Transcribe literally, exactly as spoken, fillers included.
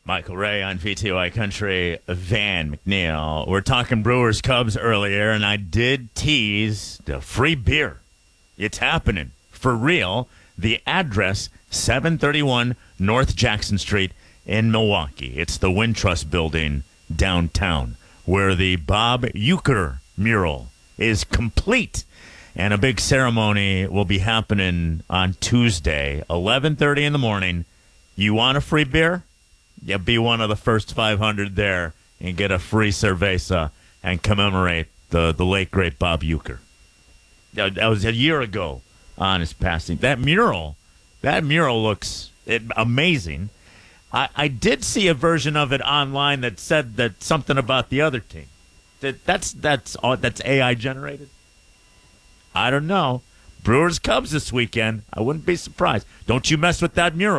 Michael Ray on V T Y Country, Van McNeil. We're talking Brewers Cubs earlier, and I did tease the free beer. It's happening for real. The address, seven thirty-one North Jackson Street in Milwaukee. It's the Wintrust Building downtown, where the Bob Uecker mural is complete. And a big ceremony will be happening on Tuesday, eleven thirty in the morning. You want a free beer? Yeah, be one of the first five hundred there and get a free cerveza and commemorate the, the late, great Bob Uecker. That, that was a year ago on his passing. That mural, that mural looks it, amazing. I, I did see a version of it online that said that something about the other team. That that's that's that's A I generated. I don't know. Brewers Cubs this weekend. I wouldn't be surprised. Don't you mess with that mural.